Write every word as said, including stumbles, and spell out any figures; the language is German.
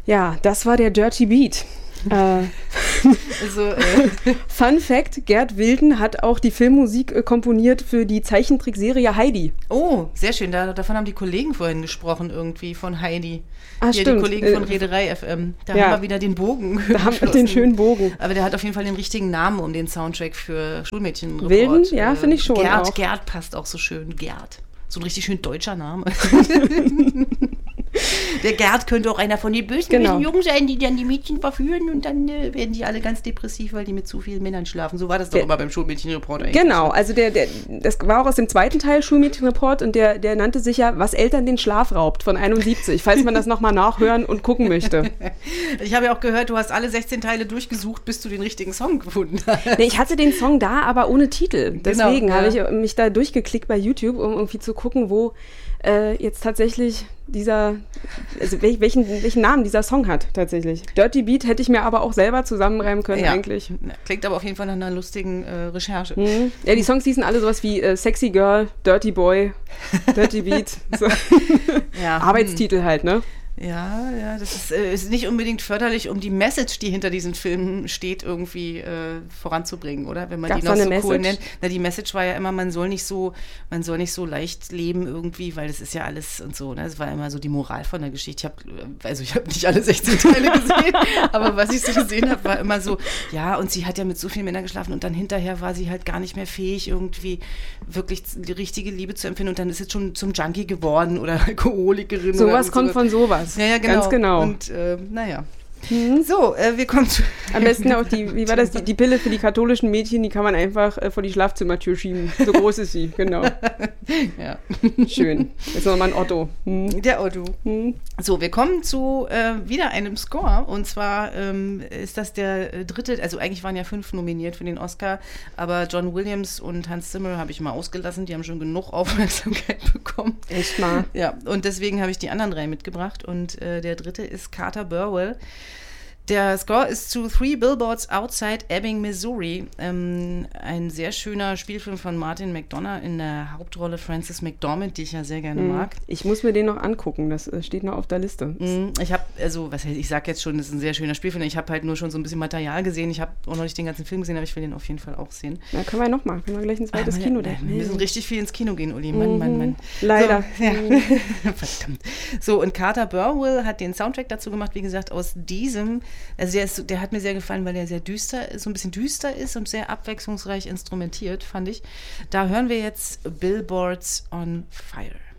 Ja, das war der Dirty Beat. äh, also, äh. Fun Fact, Gerd Wilden hat auch die Filmmusik äh, komponiert für die Zeichentrickserie Heidi. Oh, sehr schön. Da, davon haben die Kollegen vorhin gesprochen, irgendwie, von Heidi. Ah, Hier, stimmt. die Kollegen von Äh, Reederei F M. Da ja. haben wir wieder den Bogen. Da haben wir den schönen Bogen. Aber der hat auf jeden Fall den richtigen Namen um den Soundtrack für Schulmädchenreport. Wilden? Ja, finde ich schon Gerd, auch. Gerd passt auch so schön. Gerd. So ein richtig schön deutscher Name. Der Gerd könnte auch einer von den bösen Genau. Jungen sein, die dann die Mädchen verführen und dann äh, werden die alle ganz depressiv, weil die mit zu vielen Männern schlafen. So war das doch Der, immer beim Schulmädchenreport eigentlich. Genau, also der, der, das war auch aus dem zweiten Teil Schulmädchenreport und der, der nannte sich ja, was Eltern den Schlaf raubt, von einundsiebzig, falls man das nochmal nachhören und gucken möchte. Ich habe ja auch gehört, du hast alle sechzehn Teile durchgesucht, bis du den richtigen Song gefunden hast. Nee, ich hatte den Song da, aber ohne Titel. Deswegen Genau, habe ja. ich mich da durchgeklickt bei YouTube, um irgendwie zu gucken, wo äh, jetzt tatsächlich dieser, also wel, welchen, welchen Namen dieser Song hat tatsächlich. Dirty Beat hätte ich mir aber auch selber zusammenreimen können Ja. eigentlich. Klingt aber auf jeden Fall nach einer lustigen äh, Recherche. Mhm. Ja, die Songs hießen alle sowas wie äh, Sexy Girl, Dirty Boy, Dirty Beat. So. Ja. Arbeitstitel halt, ne? Ja, ja, das ist, äh, ist nicht unbedingt förderlich, um die Message, die hinter diesen Filmen steht, irgendwie äh, voranzubringen, oder? Wenn man Gab's die noch da so eine cool Message? nennt. Na, die Message war ja immer, man soll nicht so, man soll nicht so leicht leben irgendwie, weil das ist ja alles und so. Ne? Das war immer so die Moral von der Geschichte. Ich habe, also ich habe nicht alle sechzehn Teile gesehen, aber was ich so gesehen habe, war immer so, ja, und sie hat ja mit so vielen Männern geschlafen und dann hinterher war sie halt gar nicht mehr fähig, irgendwie wirklich die richtige Liebe zu empfinden und dann ist jetzt schon zum Junkie geworden oder Alkoholikerin. Sowas oder kommt so. von sowas. Ja, ja, genau. Ganz genau. Und äh, naja. Mhm. So, äh, wir kommen zu. Am besten auch die, wie war das, die, die Pille für die katholischen Mädchen, die kann man einfach äh, vor die Schlafzimmertür schieben. So groß ist sie, genau. Ja. Schön. Jetzt nochmal ein Otto. Hm. Der Otto. Hm. So, wir kommen zu äh, wieder einem Score. Und zwar ähm, ist das der äh, dritte, also eigentlich waren ja fünf nominiert für den Oscar, aber John Williams und Hans Zimmer habe ich mal ausgelassen. Die haben schon genug Aufmerksamkeit bekommen. Echt mal. Ja, und deswegen habe ich die anderen drei mitgebracht. Und äh, der dritte ist Carter Burwell. Der Score ist zu Three Billboards Outside Ebbing, Missouri. Ähm, ein sehr schöner Spielfilm von Martin McDonagh, in der Hauptrolle Frances McDormand, die ich ja sehr gerne Mhm. mag. Ich muss mir den noch angucken, das äh, steht noch auf der Liste. Mhm. Ich habe, also, was heißt, ich sag jetzt schon, das ist ein sehr schöner Spielfilm. Ich habe halt nur schon so ein bisschen Material gesehen. Ich habe auch noch nicht den ganzen Film gesehen, aber ich will den auf jeden Fall auch sehen. Na, können wir noch mal. Können wir gleich ein zweites Ah, wir- Kino Wir denken. müssen richtig viel ins Kino gehen, Uli. Mann, Mhm. Mann, Mann. Leider. So, ja. Verdammt. So, und Carter Burwell hat den Soundtrack dazu gemacht, wie gesagt, aus diesem, also der, ist, der hat mir sehr gefallen, weil er sehr düster, so ein bisschen düster ist und sehr abwechslungsreich instrumentiert, fand ich. Da hören wir jetzt Billboards on Fire.